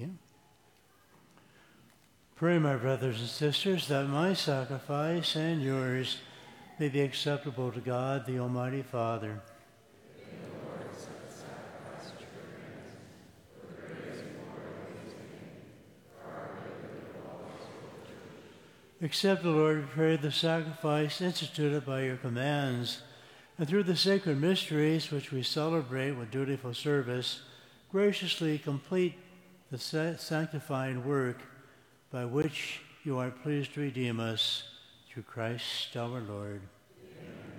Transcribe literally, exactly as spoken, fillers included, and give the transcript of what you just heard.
you. Pray, my brothers and sisters, that my sacrifice and yours may be acceptable to God, the Almighty Father. Accept, O Lord, we pray, the sacrifice instituted by your commands, and through the sacred mysteries which we celebrate with dutiful service, graciously complete the sanctifying work by which you are pleased to redeem us through Christ our Lord.